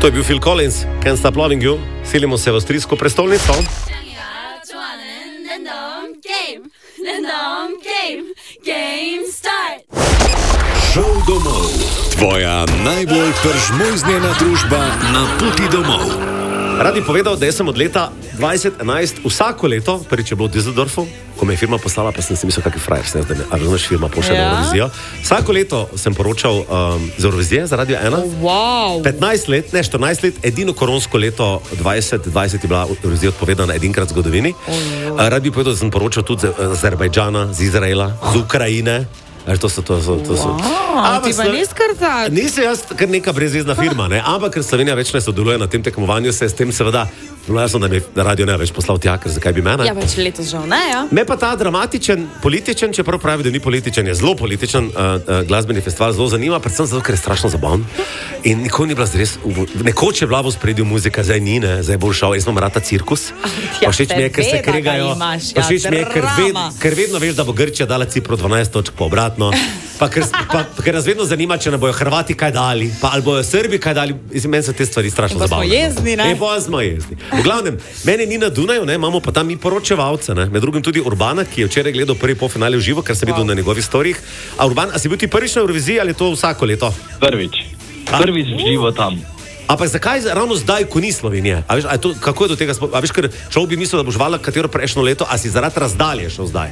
To je bil Phil Collins, Can't Stop Loving You. Selimo se v avstrijsko prestolnico. Šel domov. Tvoja najbolj peržmojznjena družba na poti domov. Rad bi povedal, da sem od leta 2011 vsako leto, prvič je bilo v Düsseldorfu, ko me je firma poslala, pa sem si mislil, kakšen frajer sem, da me firma pošlje na Eurovizijo. Vsako leto sem poročal z Eurovizije za Radio 1. Wow. 15 let, ne 14 let, edino koronsko leto 2020 je bila Eurovizija odpovedana edinkrat v zgodovini. Rad bi povedal, da sem poročal tudi z Azerbajdžana, z Izraela, z Ukrajine. To so. Ti pa nisi kar tak. Nisem jaz kar neka brezvezna firma, ne? Ampak ker Slovenija več ne sodeluje na tem tekmovanju, se s tem seveda, jasno, da mi radio ne več poslal tja, ker zakaj bi mene? Ja, več letos žal ne, ja. Me pa ta dramatičen, političen, čeprav pravi, da ni političen, je zelo političen glasbeni festival, zelo zanima, predvsem zato, ker je strašno zabaven. In nikoli ni bila zres, nekoč je bila v spredju muzika, zdaj ni, ne, zdaj bolj šel, jaz imam rata cirkus. Ja, všeč mi je, ker se kregajo, všeč mi je, ker vedno veš, da bo Grčija dala Cipru 12 točk po obratno, pa ker nas vedno zanima, če ne bojo Hrvati kaj dali, pa ali bojo Srbi kaj dali, meni so te stvari strašno zabavne. Pa smo jezni, ne? Pa smo jezni. V glavnem, mene ni na Dunaju, ne, imamo pa tam mi poročevalce, ne, med drugim tudi Urbana, ki je včeraj gledal prvi polfinale v živo, ker sem videl na njegovih storijih. A Urban, a si bil ti prvič na Euroviziji ali je to vsako leto? Prvič v živo tam. Ampak zakaj ravno zdaj, ko ni Slovenije? A veš, kako je do tega? A veš, ker človek bi mislil, da boš vala katero prejšnjo leto, a si zaradi razdalje šel zdaj?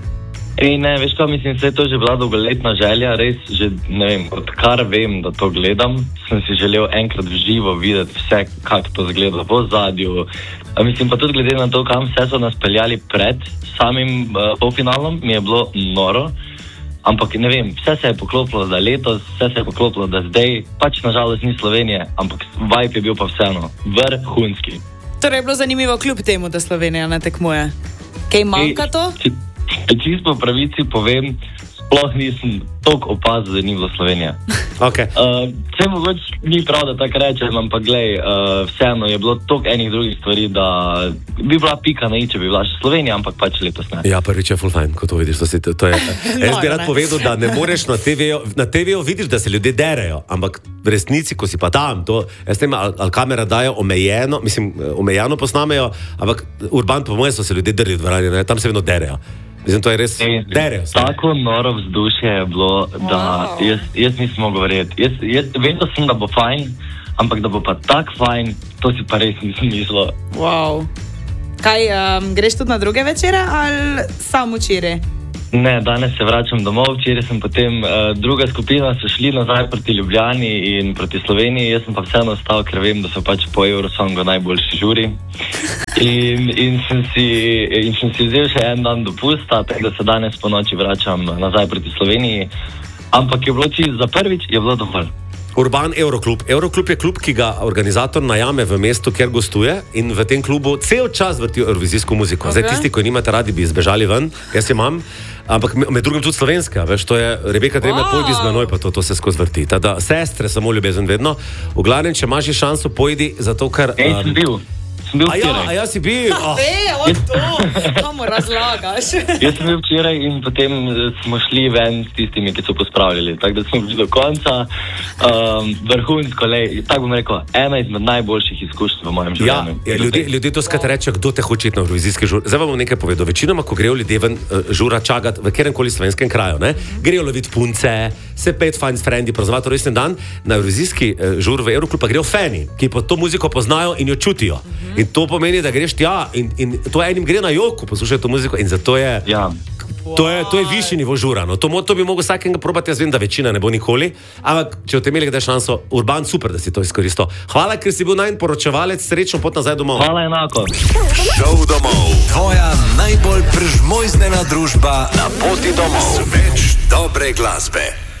Ne, veš kaj, mislim, se je to že bila dolgoletna želja, res že, ne vem, odkar vem, da to gledam, sem si želel enkrat v živo videti vse, kako to zgleda v ozadju. Mislim pa tudi glede na to, kam vse so nas peljali pred samim polfinalom, mi je bilo noro. Ampak ne vem, vse se je poklopilo za letos, vse se je poklopilo da zdaj, pač nažalost ni Slovenije, ampak vibe je bil pa vseeno vrhunski. Torej je bilo zanimivo kljub temu, da Slovenija ne tekmuje. Kaj manjka to? Čisto po pravici povem, sploh nisem toliko opazil, da ni bilo Slovenije. Okay. Vse mogoče ni prav, da tako rečem, ampak glej, vseeno je bilo toliko enih drugih stvari, da bi bila pika na i, če bi bila še Slovenija, ampak pač letos ne. Ja, prvič je full fine, ko to vidiš. Jaz bi rad povedal, da ne moreš na TV-ju vidiš, da se ljudje derejo, ampak v resnici, ko si pa tam, jaz ne vem, ali kamera dajo omejeno posnamejo, ampak Urban, po moje, so se ljudje drli v dvorani, tam se vedno derejo. Mislim, to je res derejo. Tako noro vzdušje je bilo, da jaz nisem mogel verjeti. Jaz vedel sem, da bo fajn, ampak da bo pa tak fajn, to si pa res nisem mislil. Wow. Kaj, greš tudi na druge večere ali samo včeraj? Ne, danes se vračam domov, včeraj sem potem druga skupina so šli nazaj proti Ljubljani in proti Sloveniji, jaz sem pa vseeno ostal, ker vem, da so pač po Eurosongu najboljši žuri. In sem si vzel še en dan dopusta, tako da se danes po noči vračam nazaj proti Sloveniji, ampak je bilo čisto za prvič, je bilo dovolj. Urban Euroklub. Euroklub je klub, ki ga organizator najame v mestu, kjer gostuje in v tem klubu cel čas vrti eurovizijsko muziko. Okay. Zdaj tisti, ki nimate radi, bi zbežali ven, jaz imam, ampak med drugim tudi slovenska, veš, to je Rebeka Dremelj, pojdi z menoj, pa to se skozi vrti. Tada sestre, samo ljubezen vedno. V glavnem, če imaš šanso, pojdi, zato ker... sem bil. A ja si bil? Kamo razlagaš? Jaz sem bil včeraj in potem smo šli ven s tistimi, ki so pospravljali. Tako da smo bili do konca vrhunsko, tako bom rekel, ena izmed najboljših izkušenj v mojem življenju. Ja, ljudje to skrat reče, kdo te hoče iti na eurovizijski žur. Zdaj vam bom nekaj povedal. Večinoma, ko grejo ljudje ven žura čakat v kjeremkoli slovenskem kraju, ne? Grejo loviti punce, se pet fajn s frendi, praznovati rojstni dan, na eurovizijski žur v Euroklub pa grejo fani, ki pa to muziko poznajo in jo čutijo. In to pomeni, da greš tja in to enim gre na joko, poslušaj to muziko in zato je... Ja. To je višji nivo žura. No. To bi mogel vsakega probati, jaz vem, da večina ne bo nikoli, ampak če boste imeli kdaj šanso, Urban, super, da si to izkoristil. Hvala, ker si bil najin poročevalec, srečno pot nazaj domov. Hvala enako. Šel domov. Tvoja najbolj prežmojznena družba na poti domov. Več dobre glasbe.